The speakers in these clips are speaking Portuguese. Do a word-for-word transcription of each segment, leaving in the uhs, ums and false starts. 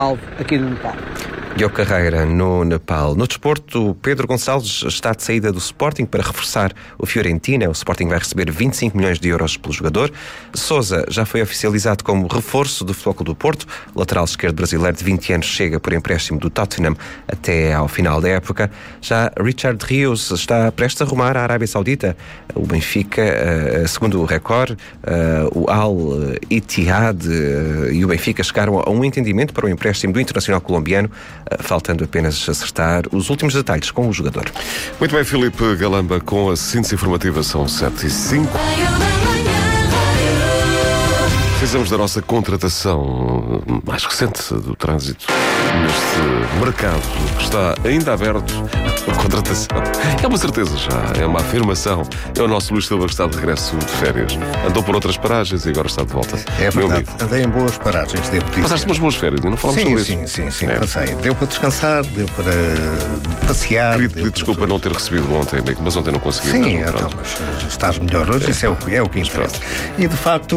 aqui no Nepal. Diogo Carreira, no Nepal. No desporto, Pedro Gonçalves está de saída do Sporting para reforçar o Fiorentina. O Sporting vai receber vinte e cinco milhões de euros pelo jogador. Sousa já foi oficializado como reforço do Futebol Clube do Porto. O lateral esquerdo brasileiro de vinte anos chega por empréstimo do Tottenham até ao final da época. Já Richard Rios está prestes a rumar à Arábia Saudita. O Benfica, segundo o Record, o Al Ittihad e o Benfica chegaram a um entendimento para o empréstimo do internacional colombiano, faltando apenas acertar os últimos detalhes com o jogador. Muito bem, Filipe Galamba, com a síntese informativa, são sete e cinco. Precisamos da nossa contratação mais recente do trânsito neste mercado que está ainda aberto. A contratação é uma certeza já, é uma afirmação. É o nosso Luís Silva que está de regresso de férias. Andou por outras paragens e agora está de volta. É verdade, andei em boas paragens, devo dizer. Passaste umas boas férias e não falamos sim, sobre sim, isso. Sim, sim, sim, é. passei. Deu para descansar, deu para passear. Queria pedir desculpa não ter recebido ontem, mas ontem não consegui. Sim, mesmo, então, mas estás melhor hoje, é. isso é o, é o que interessa. E de facto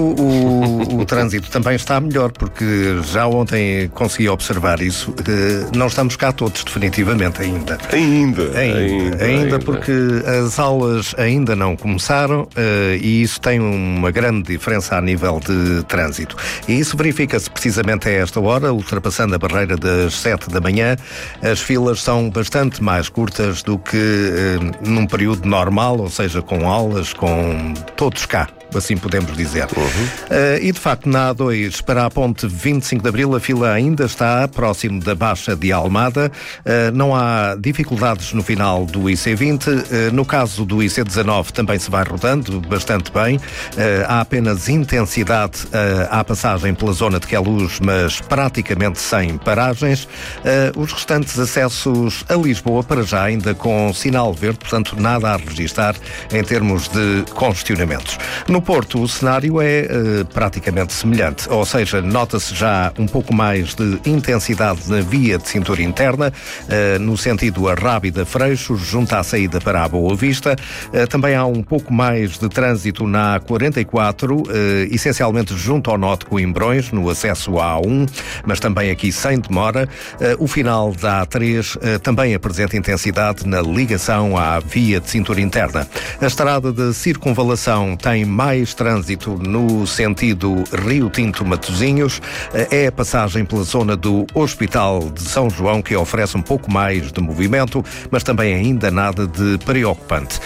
o, o trânsito também está melhor, porque já ontem consegui observar isso. Não estamos cá todos, definitivamente, ainda. Ainda, ainda, ainda, ainda, ainda. porque as aulas ainda não começaram uh, e isso tem uma grande diferença a nível de trânsito. E isso verifica-se precisamente a esta hora, ultrapassando a barreira das sete da manhã. As filas são bastante mais curtas do que uh, num período normal, ou seja, com aulas, com todos cá, assim podemos dizer. Uhum. Uh, e de facto, na A dois para a ponte vinte e cinco de Abril, a fila ainda está próximo da Baixa de Almada. Uh, não há dificuldades no final do I C vinte. Uh, no caso do I C dezanove também se vai rodando bastante bem. Uh, há apenas intensidade uh, à passagem pela zona de Queluz, mas praticamente sem paragens. Uh, os restantes acessos a Lisboa, para já ainda com sinal verde, portanto nada a registar em termos de congestionamentos. No Porto, o cenário é uh, praticamente semelhante, ou seja, nota-se já um pouco mais de intensidade na via de cintura interna, uh, no sentido a Rábida-Freixos, junto à saída para a Boa Vista. Uh, também há um pouco mais de trânsito na A quarenta e quatro, uh, essencialmente junto ao nó de Coimbrões, no acesso à A um, mas também aqui sem demora. Uh, o final da A três uh, também apresenta intensidade na ligação à via de cintura interna. A estrada de circunvalação tem mais mais trânsito no sentido Rio Tinto-Matosinhos. É a passagem pela zona do Hospital de São João que oferece um pouco mais de movimento, mas também ainda nada de preocupante.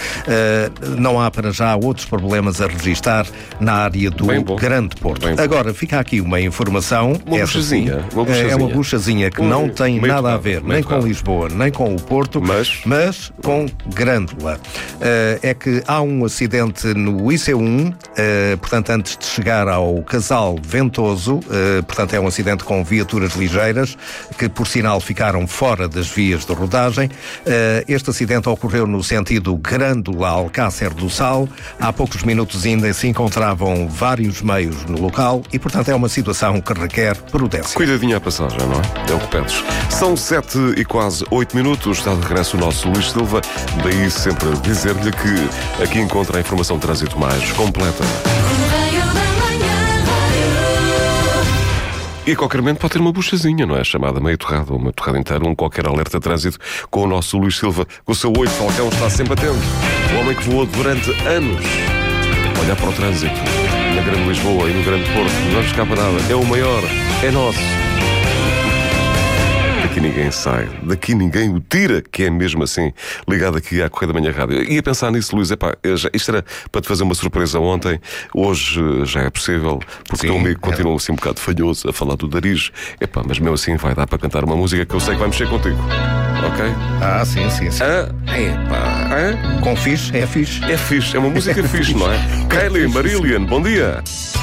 Não há para já outros problemas a registar na área do Grande Porto. Agora, fica aqui uma informação. Uma buchazinha. Uma buchazinha. É uma buchazinha que não tem nada tocado, a ver nem com Lisboa, nem com o Porto, mas, mas com Grândola. É que há um acidente no I C um, Uh, portanto, antes de chegar ao Casal Ventoso, uh, portanto, é um acidente com viaturas ligeiras, que por sinal ficaram fora das vias de rodagem. Uh, este acidente ocorreu no sentido Grândola-Alcácer do Sal. Há poucos minutos ainda se encontravam vários meios no local e, portanto, é uma situação que requer prudência. Cuidadinho à passagem, não é? É o que pedes. São sete e quase oito minutos, está de regresso o nosso Luís Silva, daí sempre dizer-lhe que aqui encontra a informação de trânsito mais completa. E a qualquer momento pode ter uma buchazinha, não é? Chamada meio torrada ou uma torrada inteira, um qualquer alerta de trânsito com o nosso Luís Silva, com o seu oito Falcão, está sempre atento. O homem que voou durante anos. Olhar para o trânsito na Grande Lisboa e no Grande Porto, não vamos ficar para nada. É o maior, é nosso. Daqui ninguém sai, daqui ninguém o tira, que é mesmo assim, ligado aqui à Correia da Manhã Rádio. Ia pensar nisso, Luís, epá, já, isto era para te fazer uma surpresa ontem, hoje já é possível, porque o teu amigo continua assim um bocado falhoso a falar do nariz, epá, mas mesmo assim vai dar para cantar uma música que eu sei que vai mexer contigo, ok? Ah, sim, sim, sim. Ah, epá, é? Com fixe, é fixe. É fixe, é uma música fixe, não é? Kylie, Marillion, bom dia!